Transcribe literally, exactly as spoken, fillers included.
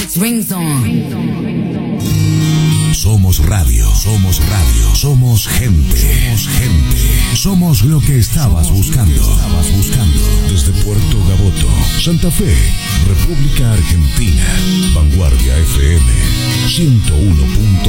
Rings on. Somos radio, somos radio, somos gente, somos gente, somos lo que estabas buscando, estabas buscando. Desde Puerto Gaboto, Santa Fe, República Argentina, Vanguardia F M ciento uno punto